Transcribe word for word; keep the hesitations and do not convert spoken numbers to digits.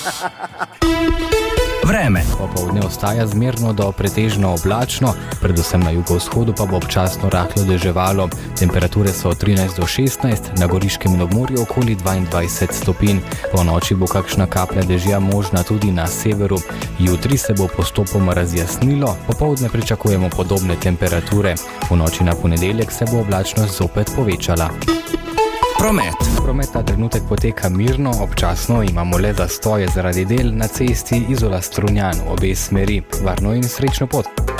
Vreme. Popoldne ostaja zmerno do pretežno oblačno, predvsem na jugovzhodu pa bo občasno rahlo deževalo. Temperature so od trinajst do šestnajst, na Goriškem in obmorju okoli dvaindvajset stopinj. Po noči bo kakšna kaplja dežja možna tudi na severu. Jutri se bo postopoma razjasnilo, popoldne pričakujemo podobne temperature. Po noči na ponedeljek se bo oblačnost zopet povečala. Promet. Promet ta trenutek poteka mirno, občasno imamo le zastoje zaradi del na cesti Izola-Strunjan, obe smeri. Varno in srečno pot!